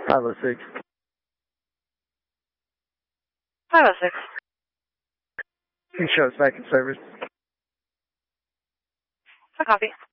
506. 506. You can show us back in service. I copy.